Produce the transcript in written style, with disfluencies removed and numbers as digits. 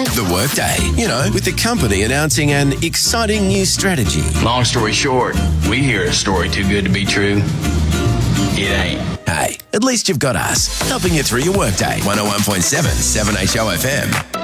The Workday, with the company announcing an exciting new strategy. Long story short, we hear a story too good to be true. It ain't. Hey, at least you've got us, helping you through your workday. 101.7 7HO FM.